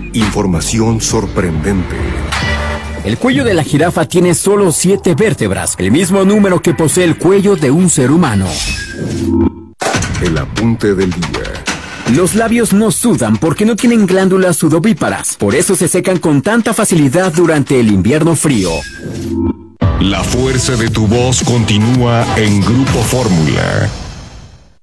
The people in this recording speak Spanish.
Información sorprendente. El cuello de la jirafa tiene solo 7 vértebras, el mismo número que posee el cuello de un ser humano. El apunte del día. Los labios no sudan porque no tienen glándulas sudovíparas, por eso se secan con tanta facilidad durante el invierno frío. La fuerza de tu voz continúa en Grupo Fórmula.